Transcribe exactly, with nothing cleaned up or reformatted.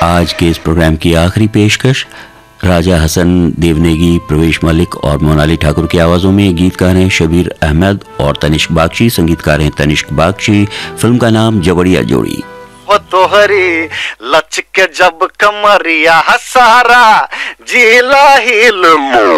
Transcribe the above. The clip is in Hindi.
आज के इस प्रोग्राम की आखिरी पेशकश राजा हसन देवनेगी, प्रवेश मलिक और मोनाली ठाकुर की आवाज़ों में। गीतकार हैं शबीर अहमद और तनिष्क बागची, संगीतकार हैं तनिष्क बागची। फिल्म का नाम जवड़िया जोड़ी। हो तोहरी लचके जब कमरिया हसारा जिला हिल